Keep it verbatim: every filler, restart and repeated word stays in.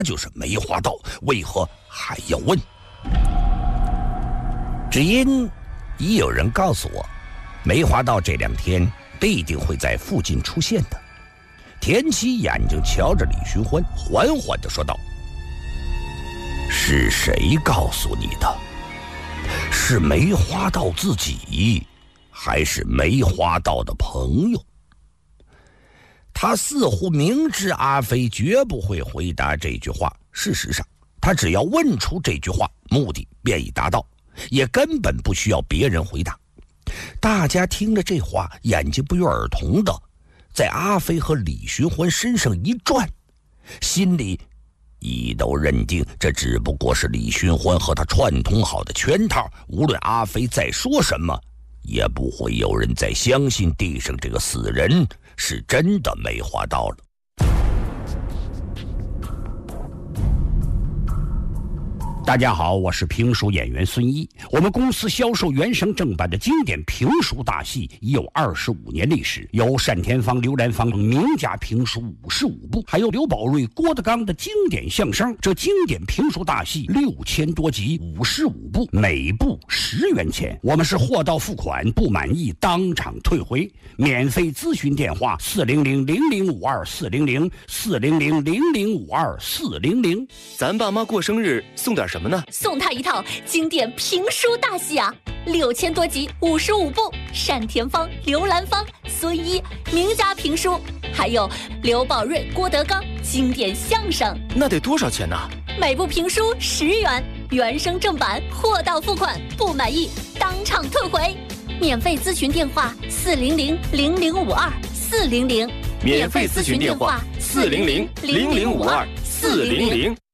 就是梅花道，为何还要问？只因已有人告诉我，梅花道这两天必定会在附近出现的。田七眼睛瞧着李寻欢，缓缓地说道：“是谁告诉你的？是梅花道自己，还是梅花道的朋友？”他似乎明知阿飞绝不会回答这句话，事实上他只要问出这句话，目的便已达到，也根本不需要别人回答。大家听了这话，眼睛不约而同的在阿飞和李寻欢身上一转，心里已都认定这只不过是李寻欢和他串通好的圈套，无论阿飞再说什么，也不会有人再相信地上这个死人是真的梅花道了。 大家好，我是评书演员孙一。我们公司销售原声正版的经典评书大戏已有二十五年历史，有单田芳、刘兰芳等名家评书五十五部，还有刘宝瑞、郭德纲的经典相声。这经典评书大戏六千多集，五十五部，每部十元钱。我们是货到付款，不满意当场退回。免费咨询电话：四零零零零五二四零零四零零零零五二四零零。 咱爸妈过生日送点什么呢？ 送他一套经典评书大戏啊，六千多集，五十五部，单田芳、刘兰芳、孙一名家评书，还有刘宝瑞、郭德纲经典相声。 那得多少钱呢？ 每部评书十元，原声正版，货到付款，不满意当场退回。免费咨询电话：四零零零零五二四零零。 免费咨询电话：四零零零零五二四零零。